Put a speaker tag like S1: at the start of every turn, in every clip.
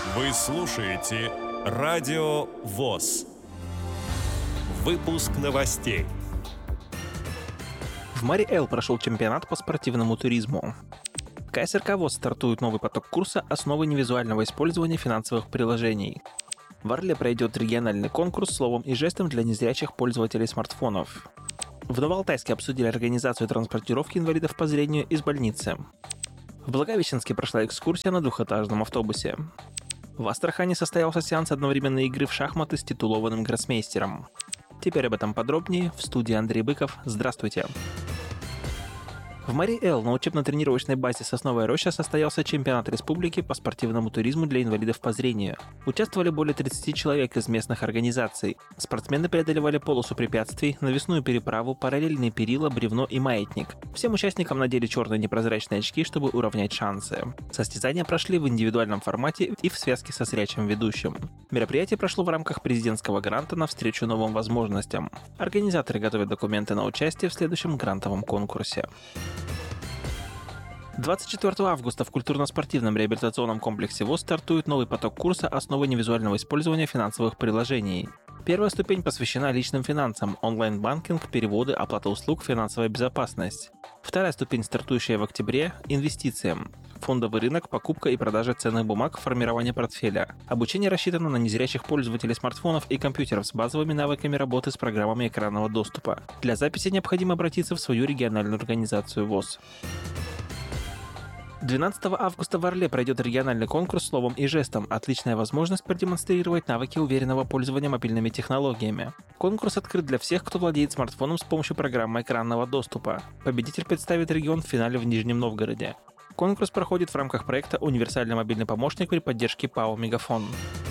S1: Вы слушаете Радио ВОС. Выпуск новостей.
S2: В Мари-Эл прошел чемпионат по спортивному туризму. В КСРК ВОС стартует новый поток курса «Основы невизуального использования финансовых приложений». В Орле пройдет региональный конкурс словом и жестом для незрячих пользователей смартфонов. В Новоалтайске обсудили организацию транспортировки инвалидов по зрению из больницы. В Благовещенске прошла экскурсия на двухэтажном автобусе. В Астрахани состоялся сеанс одновременной игры в шахматы с титулованным гроссмейстером. Теперь об этом подробнее. В студии Андрей Быков. Здравствуйте. В Мари-Эл на учебно-тренировочной базе «Сосновая роща» состоялся чемпионат республики по спортивному туризму для инвалидов по зрению. Участвовали более 30 человек из местных организаций. Спортсмены преодолевали полосу препятствий, навесную переправу, параллельные перила, бревно и маятник. Всем участникам надели черные непрозрачные очки, чтобы уравнять шансы. Состязания прошли в индивидуальном формате и в связке со зрячим ведущим. Мероприятие прошло в рамках президентского гранта навстречу новым возможностям. Организаторы готовят документы на участие в следующем грантовом конкурсе. 24 августа в культурно-спортивном реабилитационном комплексе ВОС стартует новый поток курса «Основы невизуального использования финансовых приложений». Первая ступень посвящена личным финансам, онлайн-банкинг, переводы, оплата услуг, финансовая безопасность. Вторая ступень, стартующая в октябре – инвестициям. Фондовый рынок, покупка и продажа ценных бумаг, формирование портфеля. Обучение рассчитано на незрячих пользователей смартфонов и компьютеров с базовыми навыками работы с программами экранного доступа. Для записи необходимо обратиться в свою региональную организацию ВОС. 12 августа в Орле пройдет региональный конкурс словом и жестом. Отличная возможность продемонстрировать навыки уверенного пользования мобильными технологиями. Конкурс открыт для всех, кто владеет смартфоном с помощью программы экранного доступа. Победитель представит регион в финале в Нижнем Новгороде. Конкурс проходит в рамках проекта «Универсальный мобильный помощник» при поддержке ПАО «Мегафон».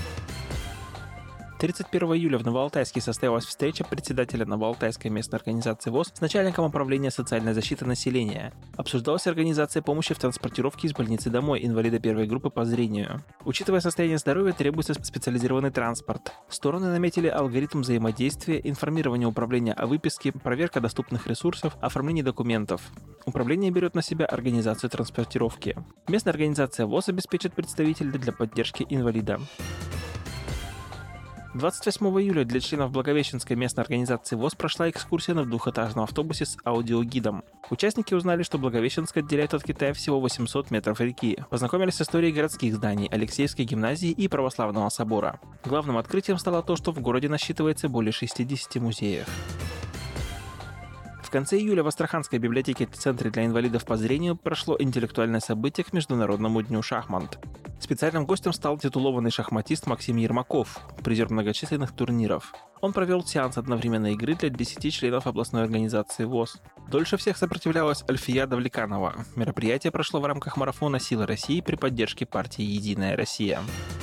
S2: 31 июля в Новоалтайске состоялась встреча председателя Новоалтайской местной организации ВОС с начальником управления социальной защиты населения. Обсуждалась организация помощи в транспортировке из больницы домой инвалида первой группы по зрению. Учитывая состояние здоровья, требуется специализированный транспорт. Стороны наметили алгоритм взаимодействия, информирование управления о выписке, проверка доступных ресурсов, оформление документов. Управление берет на себя организацию транспортировки. Местная организация ВОС обеспечит представителей для поддержки инвалида. 28 июля для членов Благовещенской местной организации ВОС прошла экскурсия на двухэтажном автобусе с аудиогидом. Участники узнали, что Благовещенск отделяет от Китая всего 800 метров реки, познакомились с историей городских зданий, Алексеевской гимназии и Православного собора. Главным открытием стало то, что в городе насчитывается более 60 музеев. В конце июля в Астраханской библиотеке-центре для инвалидов по зрению прошло интеллектуальное событие к Международному дню шахмат. Специальным гостем стал титулованный шахматист Максим Ермаков, призер многочисленных турниров. Он провел сеанс одновременной игры для 10 членов областной организации ВОС. Дольше всех сопротивлялась Альфия Давлеканова. Мероприятие прошло в рамках марафона «Сила России» при поддержке партии «Единая Россия».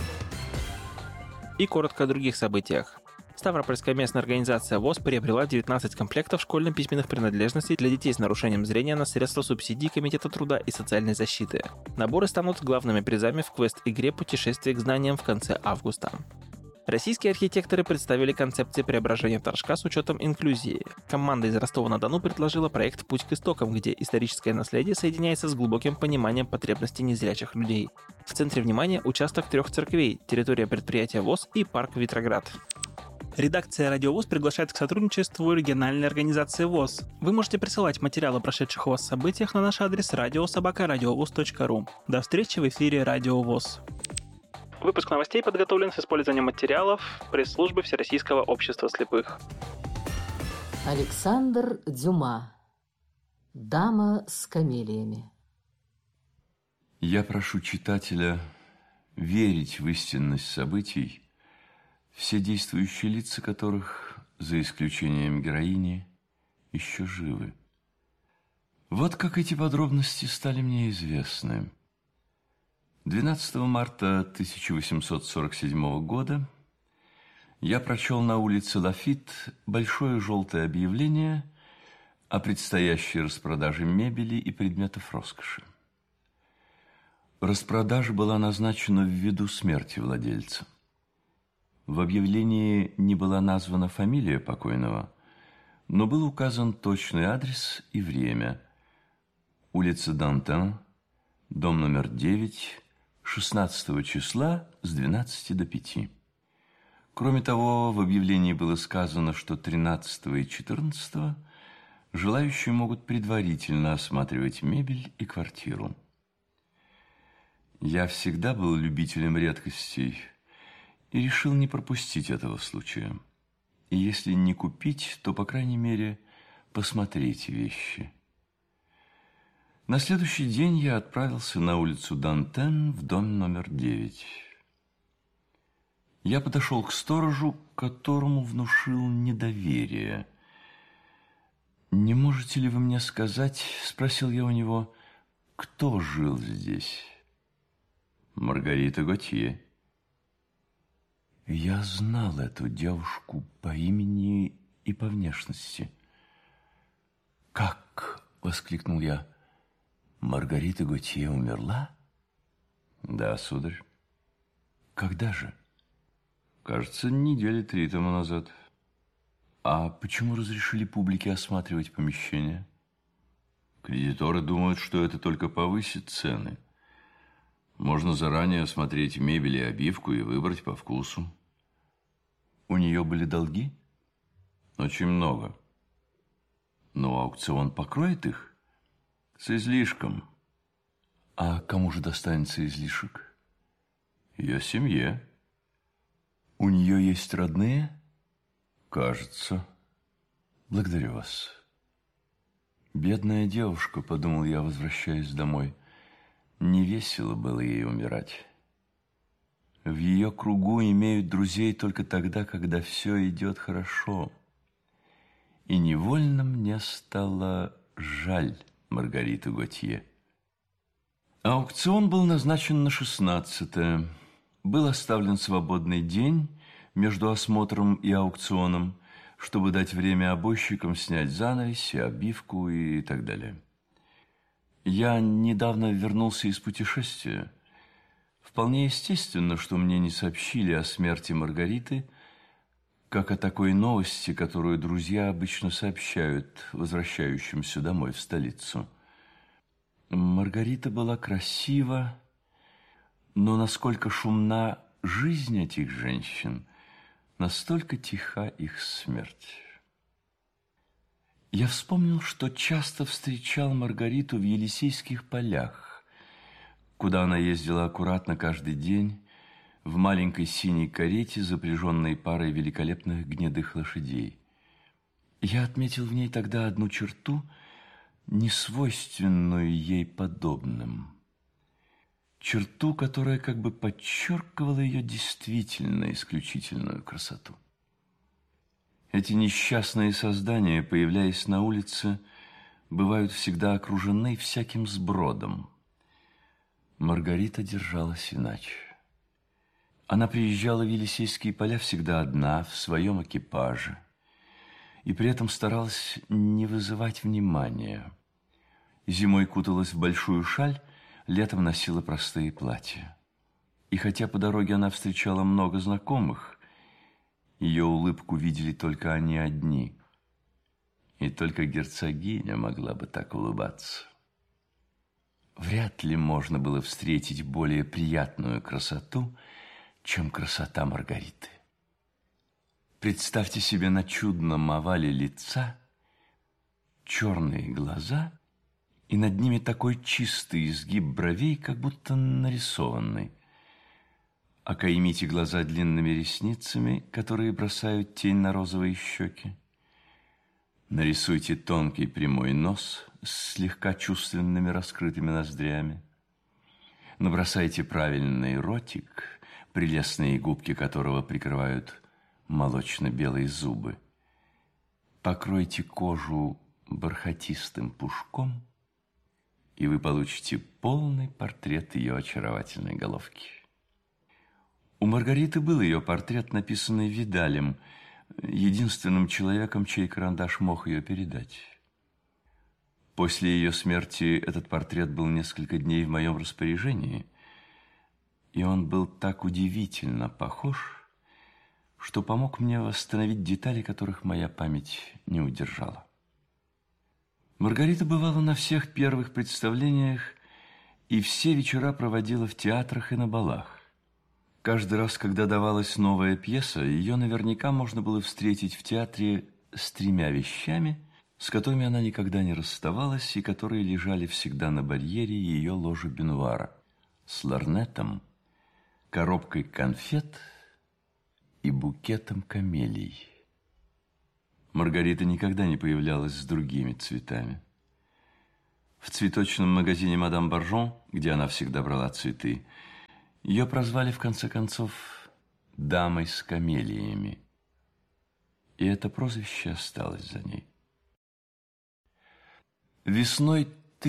S2: И коротко о других событиях. Ставропольская местная организация ВОС приобрела 19 комплектов школьно-письменных принадлежностей для детей с нарушением зрения на средства субсидий Комитета труда и социальной защиты. Наборы станут главными призами в квест-игре «Путешествие к знаниям» в конце августа. Российские архитекторы представили концепции преображения Торжка с учетом инклюзии. Команда из Ростова-на-Дону предложила проект «Путь к истокам», где историческое наследие соединяется с глубоким пониманием потребностей незрячих людей. В центре внимания участок 3 церквей, территория предприятия ВОС и парк Витроград. Редакция «Радио ВОС» приглашает к сотрудничеству региональной организации ВОС. Вы можете присылать материалы о прошедших у вас событиях на наш адрес radio@radiovos.ru. До встречи в эфире «Радио ВОС». Выпуск новостей подготовлен с использованием материалов пресс-службы Всероссийского общества слепых.
S3: Александр Дюма. «Дама с камелиями».
S4: Я прошу читателя верить в истинность событий, все действующие лица которых, за исключением героини, еще живы. Вот как эти подробности стали мне известны. 12 марта 1847 года я прочел на улице Лафит большое желтое объявление о предстоящей распродаже мебели и предметов роскоши. Распродажа была назначена ввиду смерти владельца. В объявлении не была названа фамилия покойного, но был указан точный адрес и время. Улица Дантен, дом номер 9, 16 числа с 12 до 5. Кроме того, в объявлении было сказано, что 13 и 14 желающие могут предварительно осматривать мебель и квартиру. Я всегда был любителем редкостей и решил не пропустить этого случая. И если не купить, то, по крайней мере, посмотреть вещи. На следующий день я отправился на улицу Дантен в дом номер 9. Я подошел к сторожу, которому внушил недоверие. «Не можете ли вы мне сказать, — спросил я у него, — кто жил здесь?» «Маргарита Готье». Я знал эту девушку по имени и по внешности. «Как?» — воскликнул я. «Маргарита Готье умерла?» «Да, сударь». «Когда же?» «Кажется, недели 3 тому назад». «А почему разрешили публике осматривать помещение?» «Кредиторы думают, что это только повысит цены. Можно заранее осмотреть мебель и обивку и выбрать по вкусу». «У нее были долги?» «Очень много». «Но аукцион покроет их?» «С излишком». «А кому же достанется излишек?» «Ее семье». «У нее есть родные?» «Кажется». «Благодарю вас». «Бедная девушка», — подумал я, возвращаясь домой. Не весело было ей умирать. В ее кругу имеют друзей только тогда, когда все идет хорошо. И невольно мне стало жаль Маргариту Готье. Аукцион был назначен на 16-е. Был оставлен свободный день между осмотром и аукционом, чтобы дать время обойщикам снять занавеси, обивку и так далее. Я недавно вернулся из путешествия. Вполне естественно, что мне не сообщили о смерти Маргариты, как о такой новости, которую друзья обычно сообщают возвращающимся домой в столицу. Маргарита была красива, но насколько шумна жизнь этих женщин, настолько тиха их смерть. Я вспомнил, что часто встречал Маргариту в Елисейских полях, куда она ездила аккуратно каждый день в маленькой синей карете, запряженной парой великолепных гнедых лошадей. Я отметил в ней тогда одну черту, несвойственную ей подобным. Черту, которая как бы подчеркивала ее действительно исключительную красоту. Эти несчастные создания, появляясь на улице, бывают всегда окружены всяким сбродом. Маргарита держалась иначе. Она приезжала в Елисейские поля всегда одна, в своем экипаже, и при этом старалась не вызывать внимания. Зимой куталась в большую шаль, летом носила простые платья. И хотя по дороге она встречала много знакомых, ее улыбку видели только они одни. И только герцогиня могла бы так улыбаться. Вряд ли можно было встретить более приятную красоту, чем красота Маргариты. Представьте себе на чудном овале лица черные глаза, и над ними такой чистый изгиб бровей, как будто нарисованный. Окаймите глаза длинными ресницами, которые бросают тень на розовые щеки. Нарисуйте тонкий прямой нос с слегка чувственными раскрытыми ноздрями. Набросайте правильный ротик, прелестные губки которого прикрывают молочно-белые зубы. Покройте кожу бархатистым пушком, и вы получите полный портрет ее очаровательной головки. У Маргариты был ее портрет, написанный Видалем, единственным человеком, чей карандаш мог ее передать. После ее смерти этот портрет был несколько дней в моем распоряжении, и он был так удивительно похож, что помог мне восстановить детали, которых моя память не удержала. Маргарита бывала на всех первых представлениях и все вечера проводила в театрах и на балах. Каждый раз, когда давалась новая пьеса, ее наверняка можно было встретить в театре с 3 вещами, с которыми она никогда не расставалась и которые лежали всегда на барьере ее ложи бенуара: с лорнетом, коробкой конфет и букетом камелий. Маргарита никогда не появлялась с другими цветами. В цветочном магазине «Мадам Боржон», где она всегда брала цветы, ее прозвали, в конце концов, «дамой с камелиями». И это прозвище осталось за ней. Весной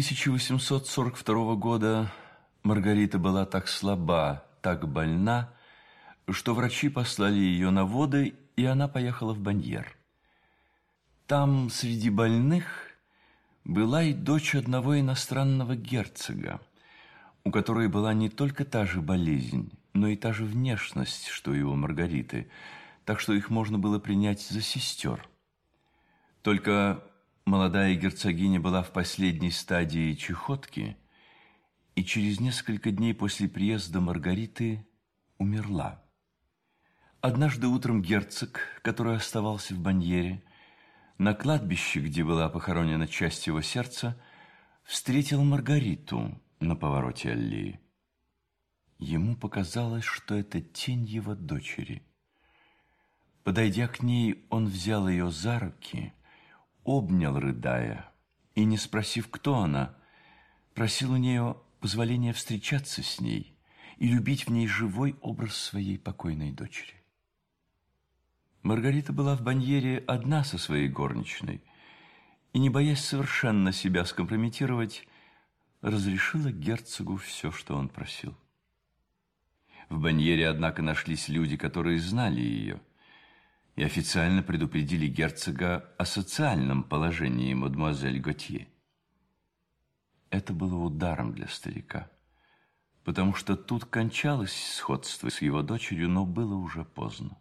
S4: 1842 года Маргарита была так слаба, так больна, что врачи послали ее на воды, и она поехала в Баньер. Там, среди больных, была и дочь одного иностранного герцога, у которой была не только та же болезнь, но и та же внешность, что и у Маргариты, так что их можно было принять за сестер. Только молодая герцогиня была в последней стадии чахотки, и через несколько дней после приезда Маргариты умерла. Однажды утром герцог, который оставался в Баньере, на кладбище, где была похоронена часть его сердца, встретил Маргариту на повороте аллеи. Ему показалось, что это тень его дочери. Подойдя к ней, он взял ее за руки, обнял, рыдая, и, не спросив, кто она, просил у нее позволения встречаться с ней и любить в ней живой образ своей покойной дочери. Маргарита была в Баньере одна со своей горничной и, не боясь совершенно себя скомпрометировать, разрешила герцогу все, что он просил. В Баньере, однако, нашлись люди, которые знали ее, и официально предупредили герцога о социальном положении мадемуазель Готье. Это было ударом для старика, потому что тут кончалось сходство с его дочерью, но было уже поздно.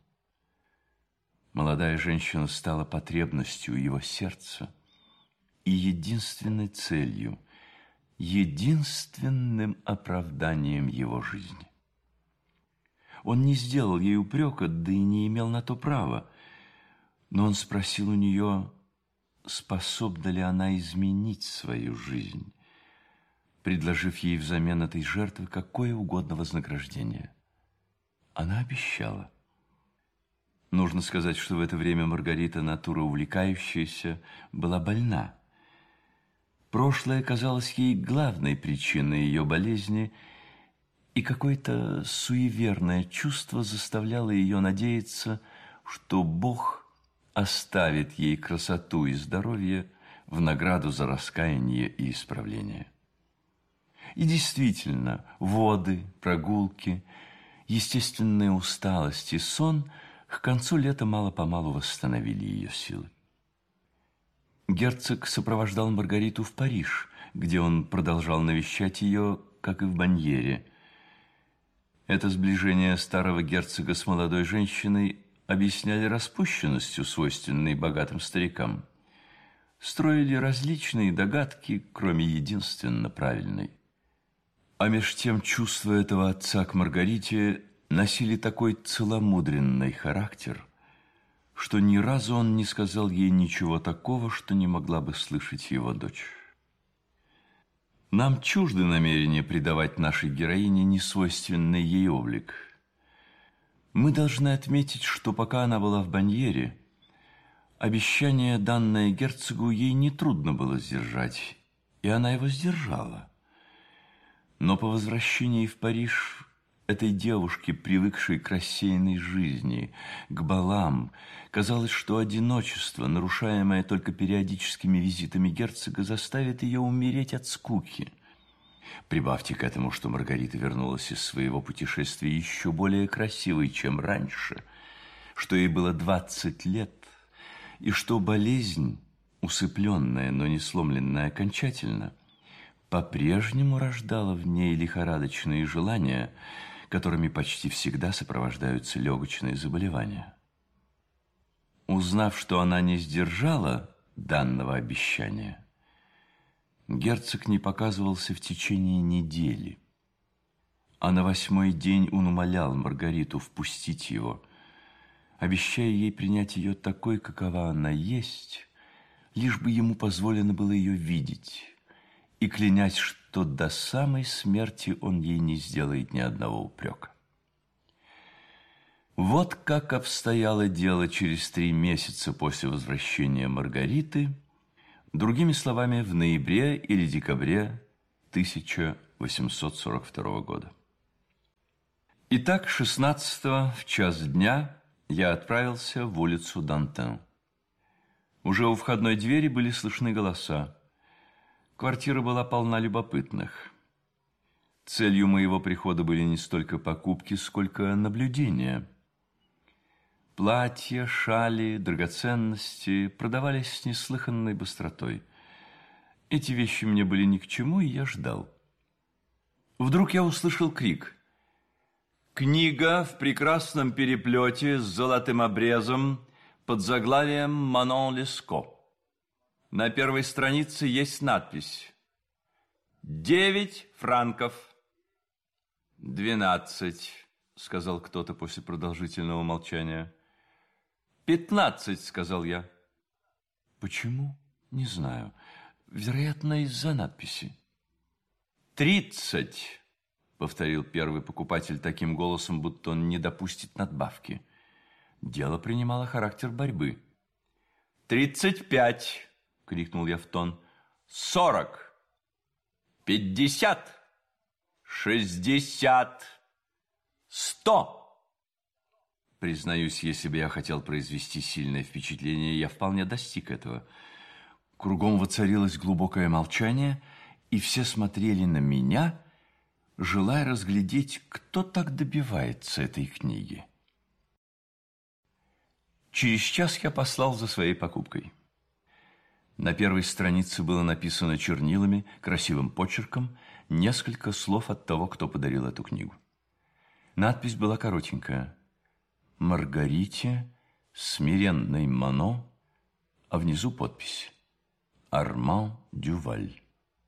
S4: Молодая женщина стала потребностью его сердца и единственной целью, единственным оправданием его жизни. Он не сделал ей упрека, да и не имел на то права, но он спросил у нее, способна ли она изменить свою жизнь, предложив ей взамен этой жертвы какое угодно вознаграждение. Она обещала. Нужно сказать, что в это время Маргарита, натура увлекающаяся, была больна. Прошлое казалось ей главной причиной ее болезни, и какое-то суеверное чувство заставляло ее надеяться, что Бог оставит ей красоту и здоровье в награду за раскаяние и исправление. И действительно, воды, прогулки, естественная усталость и сон к концу лета мало-помалу восстановили ее силы. Герцог сопровождал Маргариту в Париж, где он продолжал навещать ее, как и в Баньере. Это сближение старого герцога с молодой женщиной объясняли распущенностью, свойственной богатым старикам. Строили различные догадки, кроме единственно правильной. А меж тем чувства этого отца к Маргарите носили такой целомудренный характер, что ни разу он не сказал ей ничего такого, что не могла бы слышать его дочь. Нам чужды намерения придавать нашей героине несвойственный ей облик. Мы должны отметить, что пока она была в Баньере, обещание, данное герцогу, ей нетрудно было сдержать, и она его сдержала. Но по возвращении в Париж этой девушке, привыкшей к рассеянной жизни, к балам, казалось, что одиночество, нарушаемое только периодическими визитами герцога, заставит ее умереть от скуки. Прибавьте к этому, что Маргарита вернулась из своего путешествия еще более красивой, чем раньше, что ей было 20 лет, и что болезнь, усыпленная, но не сломленная окончательно, по-прежнему рождала в ней лихорадочные желания, которыми почти всегда сопровождаются легочные заболевания. Узнав, что она не сдержала данного обещания, Герцог не показывался в течение недели, а на 8-й день он умолял Маргариту впустить его, обещая ей принять ее такой, какова она есть, лишь бы ему позволено было ее видеть, и клянясь, что до самой смерти он ей не сделает ни одного упрека. Вот как обстояло дело через 3 месяца после возвращения Маргариты, другими словами, в ноябре или декабре 1842 года. Итак, 16-го в час дня я отправился в улицу Дантен. Уже у входной двери были слышны голоса. Квартира была полна любопытных. Целью моего прихода были не столько покупки, сколько наблюдения. Платья, шали, драгоценности продавались с неслыханной быстротой. Эти вещи мне были ни к чему, и я ждал. Вдруг я услышал крик. Книга в прекрасном переплете с золотым обрезом под заглавием «Манон Леско». На первой странице есть надпись: 9 франков. 12, сказал кто-то после продолжительного молчания. 15, сказал я. Почему? Не знаю. Вероятно, из-за надписи. 30, повторил первый покупатель таким голосом, будто он не допустит надбавки. Дело принимало характер борьбы. 35, крикнул я в тон. 40, 50, 60, 100. Признаюсь, если бы я хотел произвести сильное впечатление, я вполне достиг этого. Кругом воцарилось глубокое молчание, и все смотрели на меня, желая разглядеть, кто так добивается этой книги. Через час я послал за своей покупкой. На первой странице было написано чернилами, красивым почерком, несколько слов от того, кто подарил эту книгу. Надпись была коротенькая: «Маргарите, смиренной Мано», а внизу подпись: «Арман Дюваль».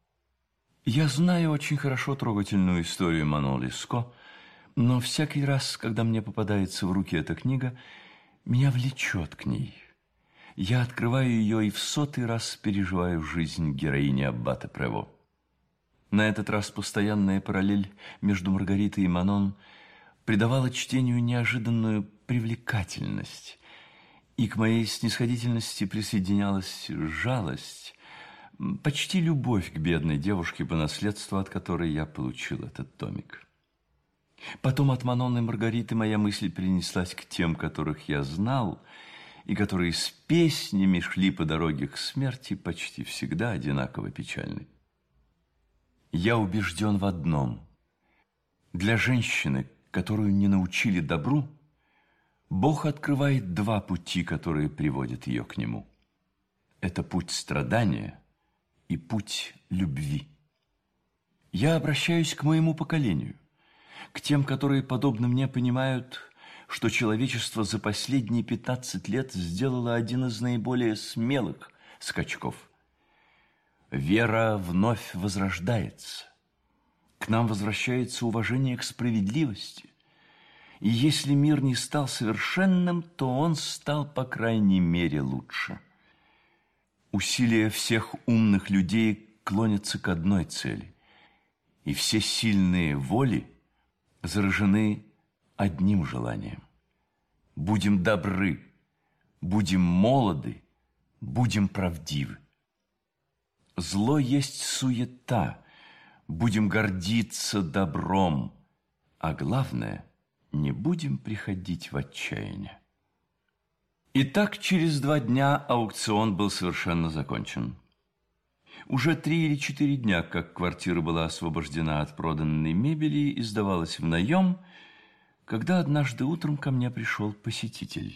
S4: Я знаю очень хорошо трогательную историю Манон Леско, но всякий раз, когда мне попадается в руки эта книга, меня влечет к ней. Я открываю ее и в 100-й раз переживаю жизнь героини аббата Прево. На этот раз постоянная параллель между Маргаритой и Манон придавала чтению неожиданную привлекательность, и к моей снисходительности присоединялась жалость, почти любовь к бедной девушке, по наследству от которой я получил этот томик. Потом от Манон и Маргариты моя мысль перенеслась к тем, которых я знал, и которые с песнями шли по дороге к смерти, почти всегда одинаково печальной. Я убежден в одном: для женщины, которую не научили добру, Бог открывает 2 пути, которые приводят ее к Нему. Это путь страдания и путь любви. Я обращаюсь к моему поколению, к тем, которые, подобно мне, понимают, что человечество за последние 15 лет сделало один из наиболее смелых скачков. Вера вновь возрождается. К нам возвращается уважение к справедливости. И если мир не стал совершенным, то он стал, по крайней мере, лучше. Усилия всех умных людей клонятся к одной цели, и все сильные воли заражены одним желанием: будем добры, будем молоды, будем правдивы. Зло есть суета, будем гордиться добром, а главное, не будем приходить в отчаяние. Итак, через 2 дня аукцион был совершенно закончен. Уже 3 или 4 дня, как квартира была освобождена от проданной мебели и сдавалась в наем, когда однажды утром ко мне пришел посетитель.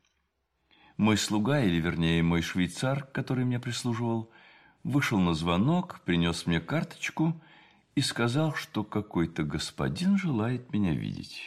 S4: Мой слуга, или вернее мой швейцар, который мне прислуживал, вышел на звонок, принес мне карточку и сказал, что какой-то господин желает меня видеть.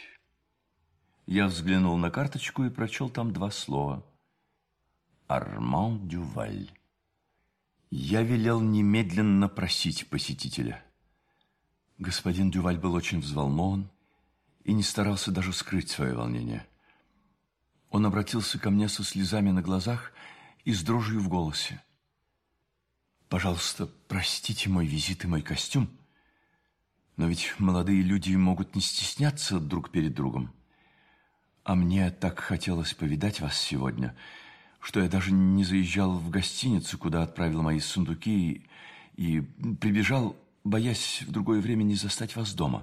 S4: Я взглянул на карточку и прочел там 2 слова: «Арман Дюваль». Я велел немедленно просить посетителя. Господин Дюваль был очень взволнован и не старался даже скрыть свое волнение. Он обратился ко мне со слезами на глазах и с дрожью в голосе. «Пожалуйста, простите мой визит и мой костюм, но ведь молодые люди могут не стесняться друг перед другом. А мне так хотелось повидать вас сегодня, что я даже не заезжал в гостиницу, куда отправил мои сундуки, и прибежал, боясь в другое время не застать вас дома».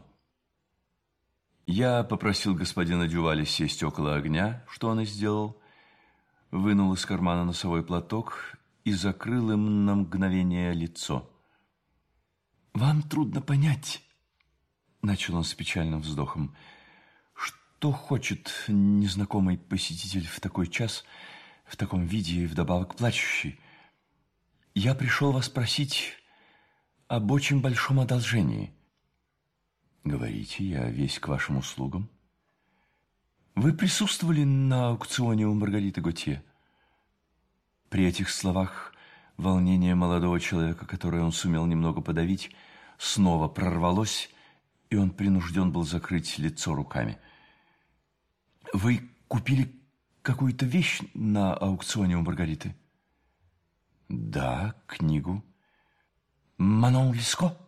S4: Я попросил господина Дюваля сесть около огня, что он и сделал, вынул из кармана носовой платок и закрыл им на мгновение лицо. «Вам трудно понять», — начал он с печальным вздохом, «что хочет незнакомый посетитель в такой час, в таком виде и вдобавок плачущий. Я пришел вас просить об очень большом одолжении». «Говорите, я весь к вашим услугам». «Вы присутствовали на аукционе у Маргариты Готье?» При этих словах волнение молодого человека, которое он сумел немного подавить, снова прорвалось, и он принужден был закрыть лицо руками. «Вы купили какую-то вещь на аукционе у Маргариты?» «Да, книгу». «Манон Леско?»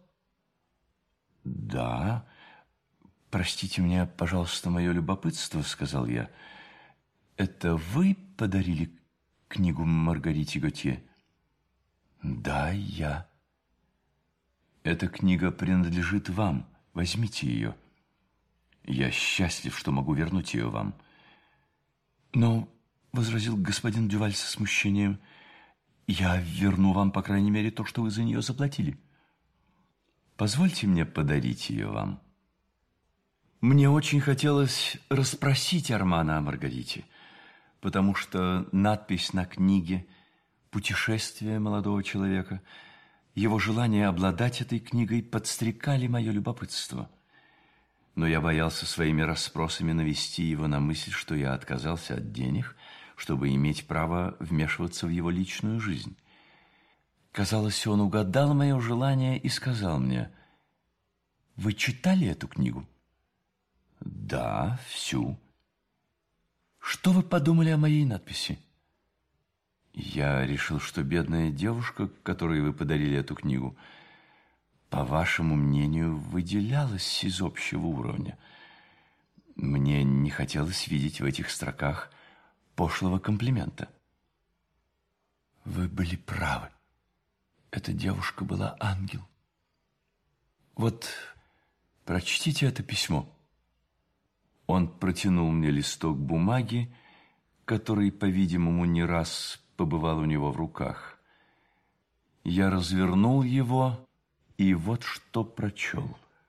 S4: «Да. Простите мне, пожалуйста, мое любопытство», — сказал я. «Это вы подарили книгу Маргарите Готье?» «Да, я». «Эта книга принадлежит вам. Возьмите ее. Я счастлив, что могу вернуть ее вам». «Но», — возразил господин Дюваль со смущением, «я верну вам, по крайней мере, то, что вы за нее заплатили». «Позвольте мне подарить ее вам». Мне очень хотелось расспросить Армана о Маргарите, потому что надпись на книге «Путешествие молодого человека», его желание обладать этой книгой подстрекали мое любопытство. Но я боялся своими расспросами навести его на мысль, что я отказался от денег, чтобы иметь право вмешиваться в его личную жизнь. Казалось, он угадал мое желание и сказал мне: «Вы читали эту книгу?» «Да, всю». «Что вы подумали о моей надписи?» «Я решил, что бедная девушка, которой вы подарили эту книгу, по вашему мнению, выделялась из общего уровня. Мне не хотелось видеть в этих строках пошлого комплимента». «Вы были правы. Эта девушка была ангел. Вот, прочтите это письмо». Он протянул мне листок бумаги, который, по-видимому, не раз побывал у него в руках. Я развернул его, и вот что прочел.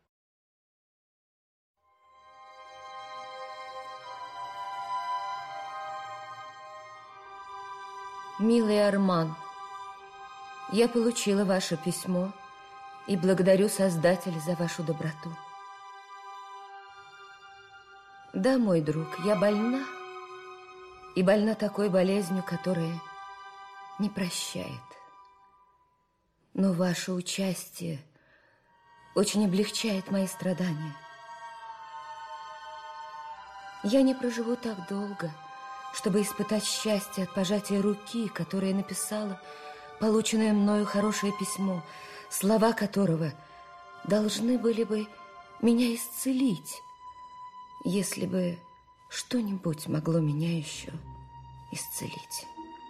S5: «Милый Арман, я получила ваше письмо и благодарю Создателя за вашу доброту. Да, мой друг, я больна, и больна такой болезнью, которая не прощает. Но ваше участие очень облегчает мои страдания. Я не проживу так долго, чтобы испытать счастье от пожатия руки, которая написала полученное мною хорошее письмо, слова которого должны были бы меня исцелить, если бы что-нибудь могло меня еще исцелить.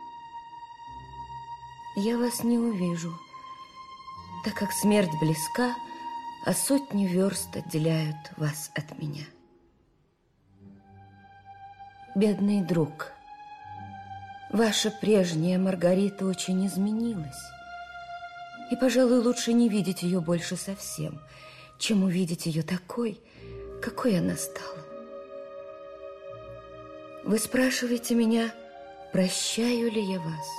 S5: Я вас не увижу, так как смерть близка, а сотни верст отделяют вас от меня. Бедный друг, ваша прежняя Маргарита очень изменилась, и, пожалуй, лучше не видеть ее больше совсем, чем увидеть ее такой, какой она стала. Вы спрашиваете меня, прощаю ли я вас?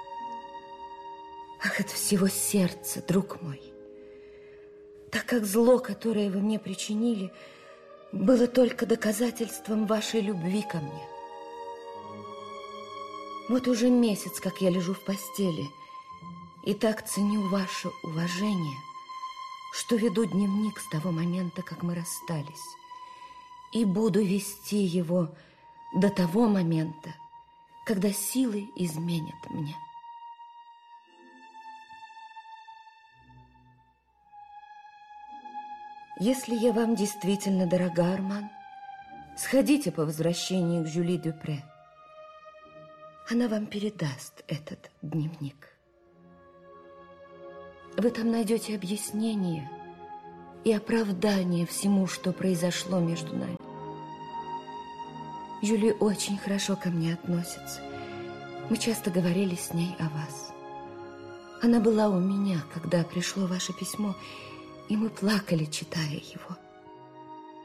S5: Ах, от всего сердца, друг мой, так как зло, которое вы мне причинили, было только доказательством вашей любви ко мне. Вот уже месяц, как я лежу в постели, И так ценю ваше уважение, что веду дневник с того момента, как мы расстались, и буду вести его до того момента, когда силы изменят мне. Если я вам действительно дорога, Арман, сходите по возвращении к Жюли Дюпре. Она вам передаст этот дневник. Вы там найдете объяснение и оправдание всему, что произошло между нами. Жюли очень хорошо ко мне относится. Мы часто говорили с ней о вас. Она была у меня, когда пришло ваше письмо, и мы плакали, читая его.